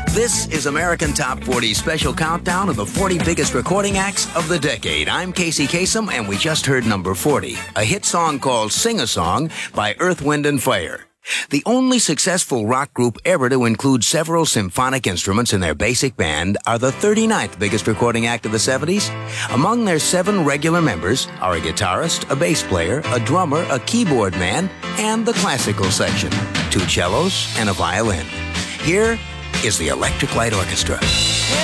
This is American Top 40 special countdown of the 40 biggest recording acts of the decade. I'm Casey Kasem, and we just heard number 40, a hit song called Sing a Song by Earth, Wind & Fire. The only successful rock group ever to include several symphonic instruments in their basic band are the 39th biggest recording act of the 70s. Among their 7 regular members are a guitarist, a bass player, a drummer, a keyboard man, and the classical section, 2 cellos and a violin. Here is the Electric Light Orchestra.